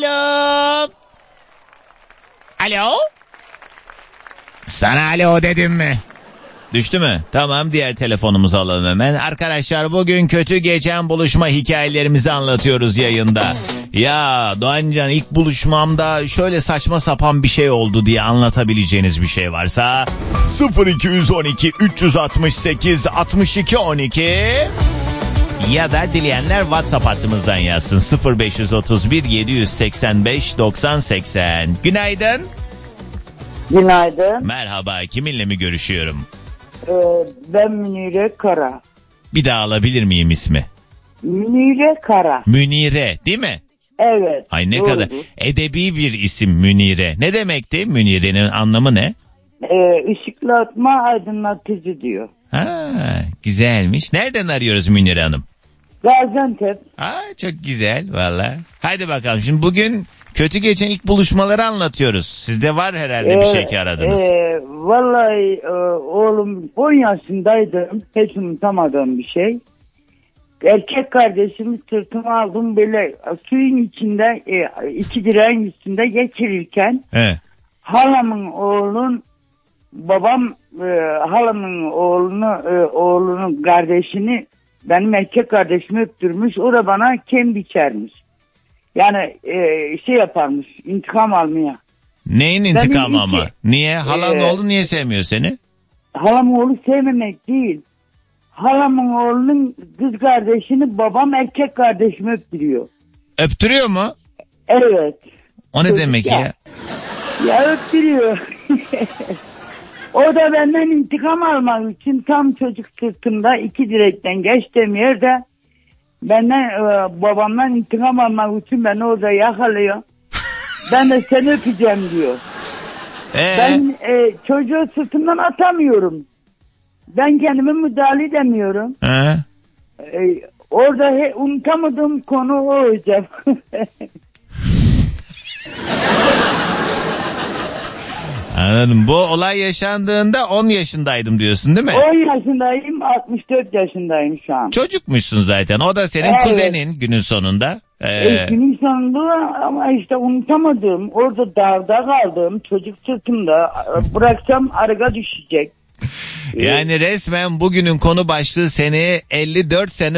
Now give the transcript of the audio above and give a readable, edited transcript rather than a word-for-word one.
Alo. Alo. Sana alo dedim mi? Düştü mü? Tamam, diğer telefonumuzu alalım hemen. Arkadaşlar, bugün kötü geçen buluşma hikayelerimizi anlatıyoruz yayında. Ya Doğancan, ilk buluşmamda şöyle saçma sapan bir şey oldu diye anlatabileceğiniz bir şey varsa 0212 368 62 12 ya da dileyenler WhatsApp hattımızdan yazsın 0531 785 90 80. Günaydın. Günaydın. Merhaba, kiminle mi görüşüyorum? Ben Münire Kara. Bir daha alabilir miyim ismi? Münire Kara. Münire değil mi? Evet. Ay ne doğrudur. kadar edebi bir isim Münire. Ne demekti? Münire'nin anlamı ne? Işıklatma, aydınlatıcı diyor. Ha, güzelmiş. Nereden arıyoruz Münire Hanım? Gaziantep. Çok güzel valla. Haydi bakalım, şimdi bugün kötü geçen ilk buluşmaları anlatıyoruz. Sizde var herhalde bir şey ki aradınız. Vallahi oğlum 10 yaşındaydım. Hiç unutamadığım bir şey. Erkek kardeşimi sırtıma aldım, böyle suyun içinde iki direğin üstünde geçirirken He. halamın oğlunun kardeşini, benim erkek kardeşimi öptürmüş. O da bana kem biçermiş. Yani şey yaparmış, intikam almaya. Neyin intikamı Ben ama? Niye? Halan oğlu niye sevmiyor seni? Halamın oğlu sevmemek değil. Halamın oğlunun kız kardeşini babam erkek kardeşimi öptürüyor. Öptürüyor mu? Evet. O ne Çocuk demek ya? Ya öptürüyor. O da benden intikam almak için tam çocuk sırtımda iki direkten geçtiğim yerde benden babamdan intikam almak için beni orada yakalıyor. Ben de seni öpeceğim diyor. Ben çocuğu sırtımdan atamıyorum. Ben kendime müdahale edemiyorum. Orada unutamadığım konu o hocam. Anladım. Bu olay yaşandığında 10 yaşındaydım diyorsun değil mi? 10 yaşındayım, 64 yaşındayım şu an. Çocukmuşsun zaten. O da senin kuzenin günün sonunda. Günün sonunda ama işte unutamadım. Orada dağda kaldım. Çocuk sırtımda. Bıraksam arıga düşecek. Yani resmen bugünün konu başlığı seni 54 sene